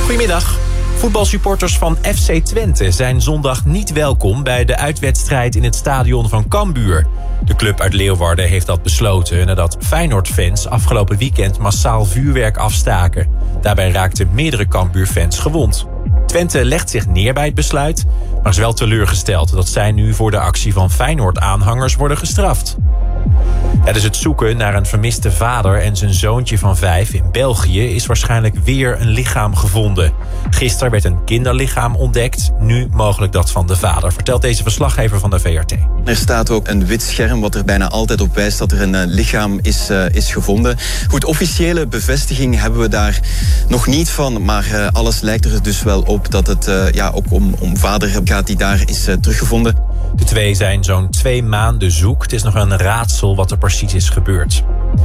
Goedemiddag. Voetbalsupporters van FC Twente zijn zondag niet welkom bij de uitwedstrijd in het stadion van Cambuur. De club uit Leeuwarden heeft dat besloten nadat Feyenoord-fans afgelopen weekend massaal vuurwerk afstaken. Daarbij raakten meerdere Cambuur-fans gewond. Twente legt zich neer bij het besluit, maar is wel teleurgesteld dat zij nu voor de actie van Feyenoord-aanhangers worden gestraft. Tijdens het zoeken naar een vermiste vader en zijn zoontje van 5 in België is waarschijnlijk weer een lichaam gevonden. Gisteren werd een kinderlichaam ontdekt, nu mogelijk dat van de vader, vertelt deze verslaggever van de VRT. Er staat ook een wit scherm wat er bijna altijd op wijst dat er een lichaam is gevonden. Goed, officiële bevestiging hebben we daar nog niet van, maar alles lijkt er dus wel op dat het ook om vader gaat die daar is teruggevonden. De twee zijn zo'n 2 maanden zoek. Het is nog een raadsel wat er precies is gebeurd.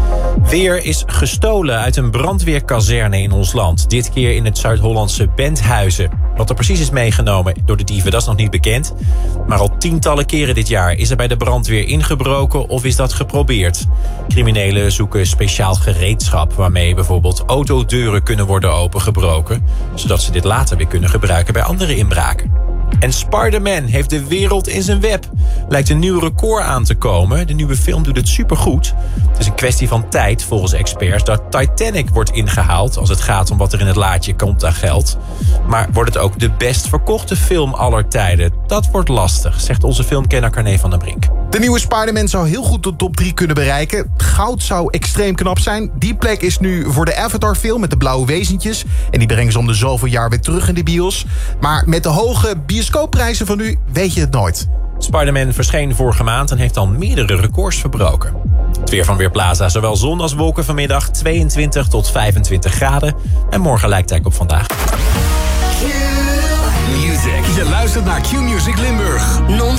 Weer is gestolen uit een brandweerkazerne in ons land. Dit keer in het Zuid-Hollandse Benthuizen. Wat er precies is meegenomen door de dieven, dat is nog niet bekend. Maar al tientallen keren dit jaar is er bij de brandweer ingebroken of is dat geprobeerd. Criminelen zoeken speciaal gereedschap waarmee bijvoorbeeld autodeuren kunnen worden opengebroken, zodat ze dit later weer kunnen gebruiken bij andere inbraken. En Spider-Man heeft de wereld in zijn web. Lijkt een nieuw record aan te komen. De nieuwe film doet het supergoed. Het is een kwestie van tijd, volgens experts, dat Titanic wordt ingehaald als het gaat om wat er in het laadje komt aan geld. Maar wordt het ook de best verkochte film aller tijden? Dat wordt lastig, zegt onze filmkenner Carné van der Brink. De nieuwe Spider-Man zou heel goed de top 3 kunnen bereiken. Goud zou extreem knap zijn. Die plek is nu voor de Avatar-film met de blauwe wezentjes. En die brengen ze om de zoveel jaar weer terug in de bios. Maar met de hoge bioscoopprijzen van nu weet je het nooit. Spider-Man verscheen vorige maand en heeft al meerdere records verbroken. Het weer van Weerplaza, zowel zon als wolken vanmiddag 22 tot 25 graden. En morgen lijkt het op vandaag. Q-Music. Je luistert naar Q-Music Limburg. Non